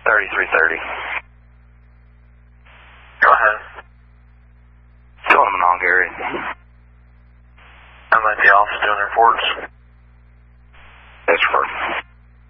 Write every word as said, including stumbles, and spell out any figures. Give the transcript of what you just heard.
thirty-three thirty. Go ahead. Still in the Monong area. I'm at the office doing reports. That's for